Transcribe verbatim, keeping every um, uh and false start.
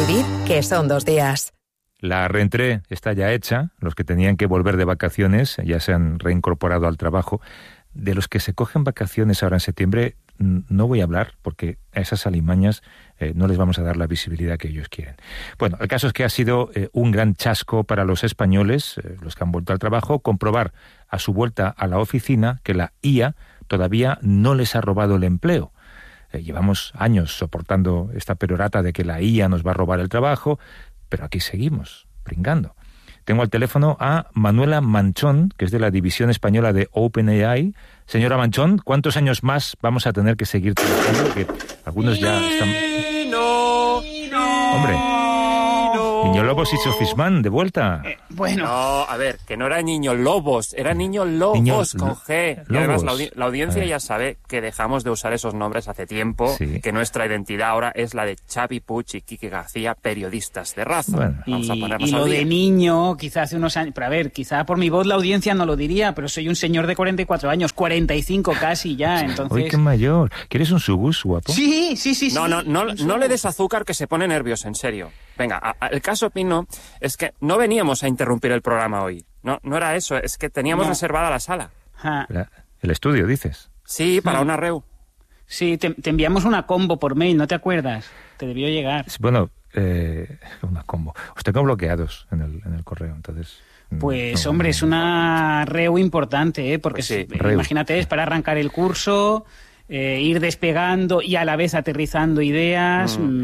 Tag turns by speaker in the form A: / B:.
A: Vivid, que son dos días.
B: La reentrée está ya hecha. Los que tenían que volver de vacaciones ya se han reincorporado al trabajo. De los que se cogen vacaciones ahora en septiembre no voy a hablar, porque a esas alimañas eh, no les vamos a dar la visibilidad que ellos quieren. Bueno, el caso es que ha sido eh, un gran chasco para los españoles, eh, los que han vuelto al trabajo, comprobar a su vuelta a la oficina que la I A todavía no les ha robado el empleo. Eh, llevamos años soportando esta perorata de que la I A nos va a robar el trabajo, pero aquí seguimos, pringando. Tengo al teléfono a Manuela Manchón, que es de la división española de OpenAI. Señora Manchón, ¿cuántos años más vamos a tener que seguir trabajando? Que algunos ya están... Hombre, Niño Lobos y Sofismán, de vuelta.
C: Eh, bueno.
D: No, a ver, que no era Niño Lobos, era Niño Lobos
B: Niño
D: con G. Y además la, audi la audiencia ya sabe que dejamos de usar esos nombres hace tiempo, sí. Que nuestra identidad ahora es la de Xavi Puig y Quique García, periodistas de raza.
C: Bueno. Vamos y, a ponernos y lo de niño, quizá hace unos años... Pero a ver, quizá por mi voz la audiencia no lo diría, pero soy un señor de cuarenta y cuatro años, cuarenta y cinco casi ya, entonces...
B: ¡Uy, qué mayor! ¿Quieres un subus, guapo?
C: Sí, sí, sí.
D: No,
C: sí.
D: no, no, no le des azúcar que se pone nervioso, en serio. Venga, a, a, el caso, Pino, es que no veníamos a interrumpir el programa hoy. No, no era eso, es que teníamos no. reservada la sala.
B: La, el estudio, dices.
D: Sí, para no. una reu.
C: Sí, te, te enviamos una combo por mail, ¿no te acuerdas? Te debió llegar.
B: Bueno, eh, una combo. Os tengo bloqueados en el, en el correo, entonces...
C: Pues, no, hombre, no, es una reu importante, ¿eh? Porque pues sí, es, imagínate, es para arrancar el curso, eh, ir despegando y a la vez aterrizando ideas... Mm.